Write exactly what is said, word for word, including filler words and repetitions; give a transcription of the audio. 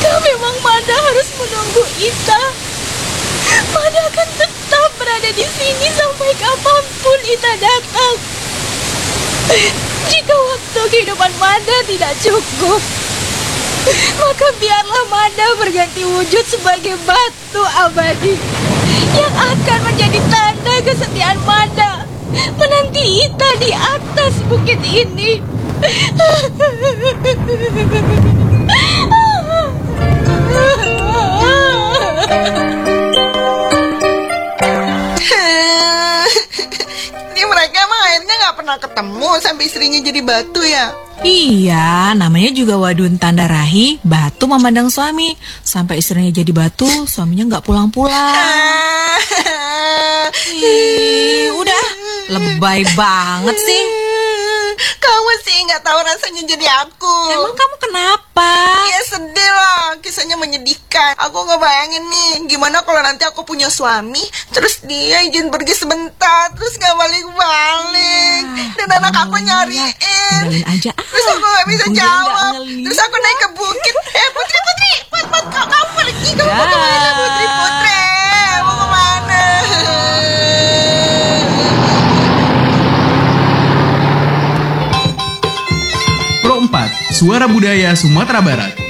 Jika memang Manda harus menunggu Ita, Manda akan tetap berada di sini sampai kapanpun Ita datang. Jika waktu kehidupan Manda tidak cukup, maka biarlah Manda berganti wujud sebagai batu abadi yang akan menjadi tanda kesetiaan Manda menanti Ita di atas bukit ini. Ini mereka emang akhirnya gak pernah ketemu sampai istrinya jadi batu ya? Iya, namanya juga wadun tanda rahi, batu memandang suami. Sampai istrinya jadi batu, suaminya gak pulang-pulang. Ih, udah, lebay banget sih. Kamu sih gak tahu rasanya jadi aku. Emang kamu kenapa? Ya sedih lah, kisahnya menyedihkan. Aku ngebayangin nih, gimana kalau nanti aku punya suami, terus dia izin pergi sebentar, terus gak balik-balik, dan anak aku nyariin. Tinggalin aja. Terus aku gak bisa Bunda jawab. nggak ngeliat. Terus aku naik ke bukit. Eh Putri, Putri, Put, Put, kau- kamu pergi, kamu mau Ya. kemana Putri, Putri? Mau kemana? Pro empat, Suara Budaya Sumatera Barat.